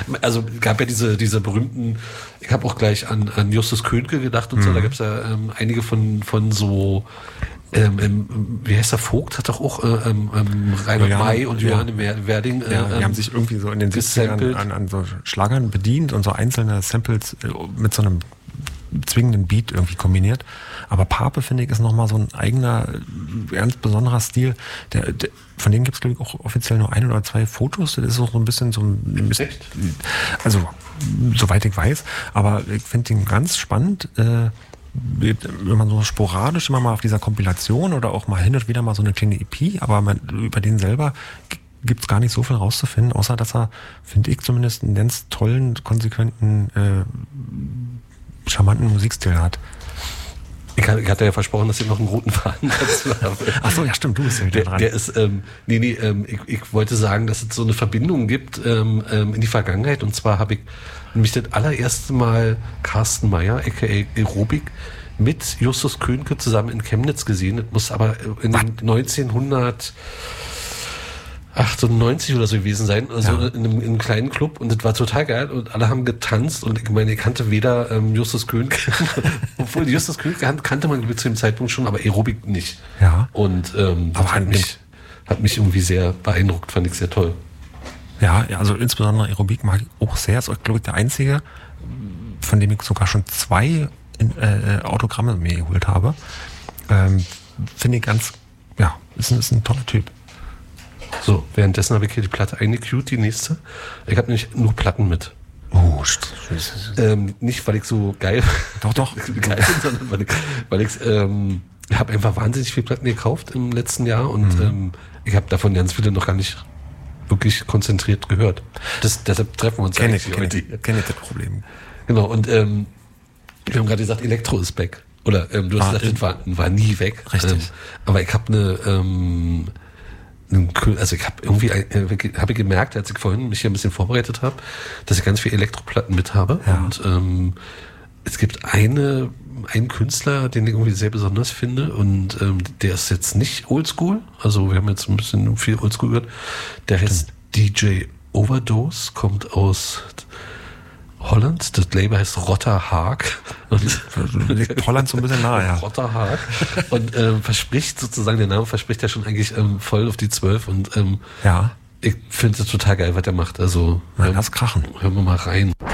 Also gab ja diese berühmten, ich habe auch gleich an Justus Könke gedacht und so, da gab es ja einige von so wie heißt der Vogt, hat doch auch Reinhard May und Johanne Werding die haben sich irgendwie so in den 70ern an so Schlagern bedient und so einzelne Samples mit so einem zwingenden Beat irgendwie kombiniert. Aber Pape, finde ich, ist nochmal so ein eigener, ganz besonderer Stil. Von denen gibt es, glaube ich, auch offiziell nur 1 oder 2 Fotos. Das ist auch so ein bisschen so ein... Echt? Also, soweit ich weiß. Aber ich finde ihn ganz spannend, wenn man so sporadisch immer mal auf dieser Kompilation oder auch mal hin und wieder mal so eine kleine EP, aber über den selber gibt es gar nicht so viel rauszufinden, außer dass er, finde ich zumindest, einen ganz tollen, konsequenten, charmanten Musikstil hat. Ich hatte ja versprochen, dass ich noch einen roten Faden dazu habe. Ach so, ja stimmt, du bist ja wieder dran. Der ist, ich wollte sagen, dass es so eine Verbindung gibt in die Vergangenheit. Und zwar habe ich nämlich das allererste Mal Carsten Meyer, aka Aerobik, mit Justus Könke zusammen in Chemnitz gesehen. Das muss aber in den 1998 oder so gewesen sein, also in einem kleinen Club, und das war total geil und alle haben getanzt und ich meine, ich kannte weder Justus Könke, obwohl Justus Könke kannte man zu dem Zeitpunkt schon, aber Aerobik nicht. Ja. Und aber hat mich irgendwie sehr beeindruckt, fand ich sehr toll. Ja, also insbesondere Aerobik mag ich auch sehr. Das ist, glaube ich, der einzige, von dem ich sogar schon 2 Autogramme mir geholt habe. Finde ich ganz, ist ein toller Typ. So, währenddessen habe ich hier die Platte eingecued, die nächste. Ich habe nämlich nur Platten mit. Oh, nicht, weil ich so geil Doch. geil bin, sondern weil ich habe einfach wahnsinnig viele Platten gekauft im letzten Jahr und ich habe davon ganz viele noch gar nicht wirklich konzentriert gehört. Deshalb treffen wir uns eigentlich heute. Kenne ich das Problem. Genau, und wir haben gerade gesagt, Elektro ist back. Oder du hast gesagt, das war nie weg. Richtig. Aber ich habe also ich habe irgendwie habe ich gemerkt, als ich vorhin mich hier ein bisschen vorbereitet habe, dass ich ganz viele Elektroplatten mit habe. Ja. Und es gibt einen Künstler, den ich irgendwie sehr besonders finde, und der ist jetzt nicht oldschool, also wir haben jetzt ein bisschen viel oldschool gehört. Der heißt DJ Overdose, kommt aus Holland. Das Label heißt Rotter Haag. Holland so ein bisschen nahe, ja. Rotter Haag. Und verspricht sozusagen, der Name verspricht ja schon eigentlich voll auf die 12. Und ich finde es total geil, was er macht. Also lass krachen. Hören wir mal rein.